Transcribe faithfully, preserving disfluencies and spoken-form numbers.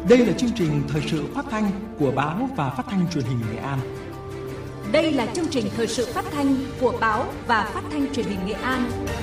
Đây là chương trình thời sự phát thanh của Báo và Phát thanh Truyền hình Nghệ An. Đây là chương trình thời sự phát thanh của Báo và Phát thanh Truyền hình Nghệ An.